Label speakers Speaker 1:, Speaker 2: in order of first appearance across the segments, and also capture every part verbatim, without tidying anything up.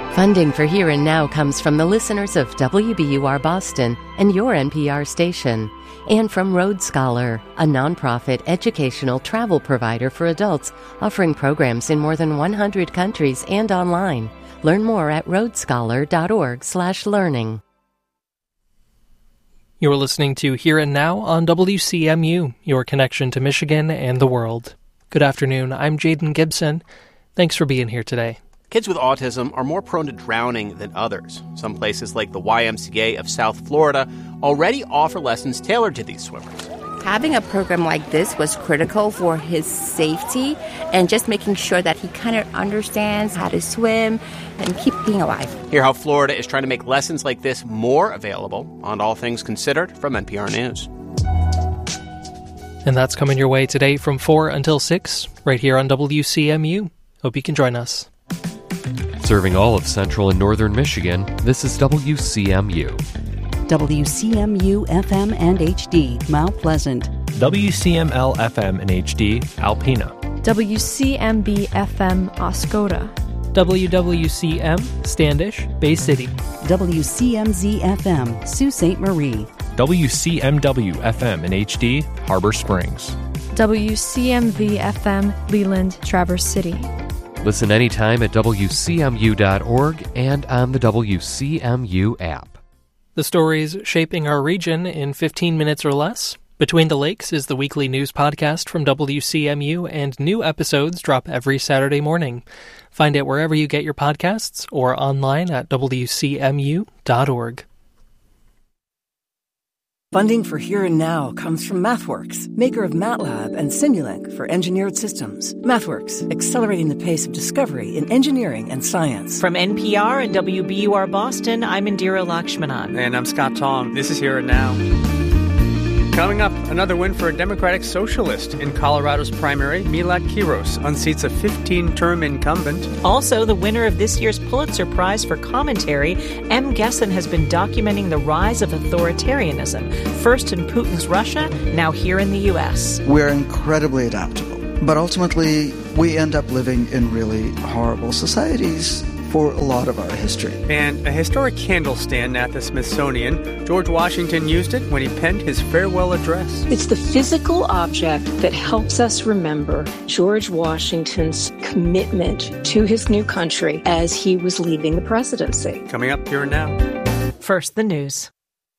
Speaker 1: Funding for Here and Now comes from the listeners of W B U R Boston and your N P R station, and from Road Scholar, a nonprofit educational travel provider for adults offering programs in more than one hundred countries and online. Learn more at roadscholar.org slash learning.
Speaker 2: You're listening to Here and Now on W C M U, your connection to Michigan and the world. Good afternoon, I'm Jaden Gibson. Thanks for being here today.
Speaker 3: Kids with autism are more prone to drowning than others. Some places like the Y M C A of South Florida already offer lessons tailored to these swimmers.
Speaker 4: Having a program like this was critical for his safety and just making sure that he kind of understands how to swim and keep being alive.
Speaker 3: Hear how Florida is trying to make lessons like this more available on All Things Considered from N P R News.
Speaker 2: And that's coming your way today from four until six, right here on W C M U. Hope you can join us.
Speaker 5: Serving all of central and northern Michigan, this is W C M U.
Speaker 6: W C M U F M and H D, Mount Pleasant.
Speaker 7: W C M L F M and H D, Alpena.
Speaker 8: W C M B F M, Oscoda.
Speaker 2: W W C M, Standish, Bay City.
Speaker 6: W C M Z F M, Sault Ste. Marie.
Speaker 7: W C M W F M and H D, Harbor Springs.
Speaker 8: W C M V F M, Leland, Traverse City.
Speaker 5: Listen anytime at W C M U dot org and on the W C M U app.
Speaker 2: The stories shaping our region in fifteen minutes or less. Between the Lakes is the weekly news podcast from W C M U, and new episodes drop every Saturday morning. Find it wherever you get your podcasts or online at W C M U dot org.
Speaker 9: Funding for Here and Now comes from MathWorks, maker of MATLAB and Simulink for engineered systems. MathWorks, accelerating the pace of discovery in engineering and science.
Speaker 10: From N P R and W B U R Boston, I'm Indira Lakshmanan.
Speaker 11: And I'm Scott Tong. This is Here and Now. Coming up, another win for a Democratic Socialist in Colorado's primary. Milad Quiros unseats a fifteen-term incumbent.
Speaker 10: Also, the winner of this year's Pulitzer Prize for commentary, M. Gessen, has been documenting the rise of authoritarianism, first in Putin's Russia, now here in the U S.
Speaker 12: We're incredibly adaptable, but ultimately we end up living in really horrible societies for a lot of our history.
Speaker 11: And a historic candle stand at the Smithsonian. George Washington used it when he penned his farewell address.
Speaker 13: It's the physical object that helps us remember George Washington's commitment to his new country as he was leaving the presidency.
Speaker 11: Coming up Here and Now.
Speaker 10: First, the news.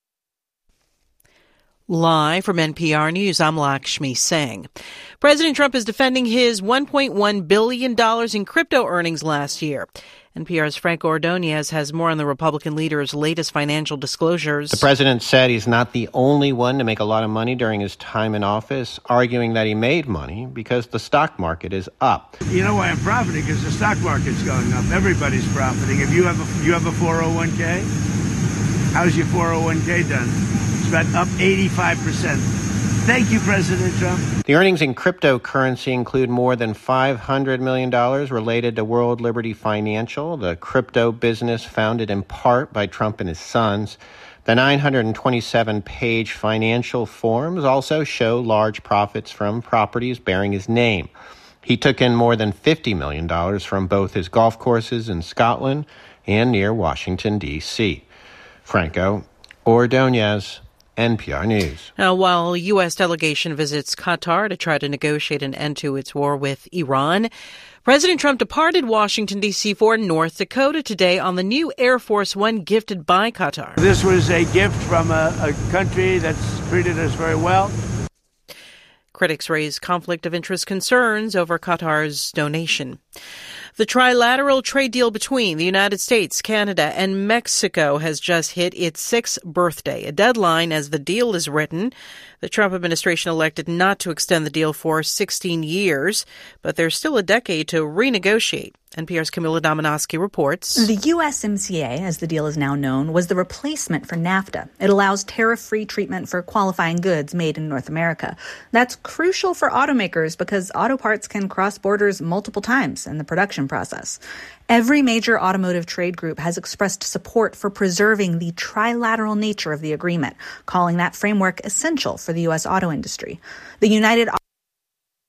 Speaker 14: Live from N P R News, I'm Lakshmi Singh. President Trump is defending his one point one billion dollars in crypto earnings last year. N P R's Franco Ordonez has more on the Republican leader's latest financial disclosures.
Speaker 15: The president said he's not the only one to make a lot of money during his time in office, arguing that he made money because the stock market is up.
Speaker 16: You know why I'm profiting? Because the stock market's going up. Everybody's profiting. If you have a, you have a four oh one k, how's your four oh one k done? It's about up eighty-five percent. Thank you, President Trump.
Speaker 15: The earnings in cryptocurrency include more than five hundred million dollars related to World Liberty Financial, the crypto business founded in part by Trump and his sons. The nine hundred twenty-seven page financial forms also show large profits from properties bearing his name. He took in more than fifty million dollars from both his golf courses in Scotland and near Washington, D C Franco Ordonez, N P R News.
Speaker 14: Now, while a U S delegation visits Qatar to try to negotiate an end to its war with Iran, President Trump departed Washington, D C for North Dakota today on the new Air Force One gifted by Qatar.
Speaker 16: This was a gift from a, a country that's treated us very well.
Speaker 14: Critics raise conflict of interest concerns over Qatar's donation. The trilateral trade deal between the United States, Canada, and Mexico has just hit its sixth birthday, a deadline as the deal is written. The Trump administration elected not to extend the deal for sixteen years, but there's still a decade to renegotiate. N P R's Camila Dominowski reports.
Speaker 17: The U S M C A, as the deal is now known, was the replacement for NAFTA. It allows tariff-free treatment for qualifying goods made in North America. That's crucial for automakers because auto parts can cross borders multiple times in the production process. Every major automotive trade group has expressed support for preserving the trilateral nature of the agreement, calling that framework essential for the U S auto industry. The United